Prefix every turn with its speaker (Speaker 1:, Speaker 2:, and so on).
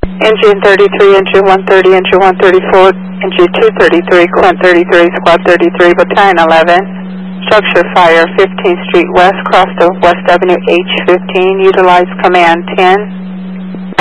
Speaker 1: Engine 33, engine 130, engine 134, engine 233, Quint 33, squad 33, battalion 11. Structure fire, 15th Street West, cross to West Avenue H15. Utilize command 10.